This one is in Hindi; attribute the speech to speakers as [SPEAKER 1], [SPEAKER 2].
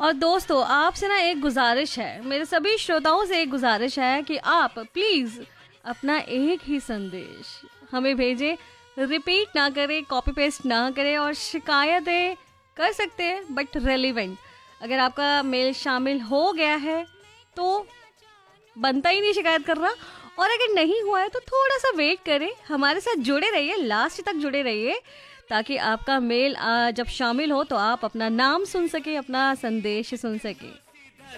[SPEAKER 1] और दोस्तों, आपसे ना एक गुजारिश है, मेरे सभी श्रोताओं से एक गुजारिश है कि आप प्लीज़ अपना एक ही संदेश हमें भेजें, रिपीट ना करें, कॉपी पेस्ट ना करें, और शिकायतें कर सकते हैं बट रेलिवेंट। अगर आपका मेल शामिल हो गया है तो बनता ही नहीं शिकायत करना, और अगर नहीं हुआ है तो थोड़ा सा वेट करें, हमारे साथ जुड़े रहिए, लास्ट तक जुड़े रहिए, ताकि आपका मेल जब शामिल हो तो आप अपना नाम सुन सके, अपना संदेश सुन सके।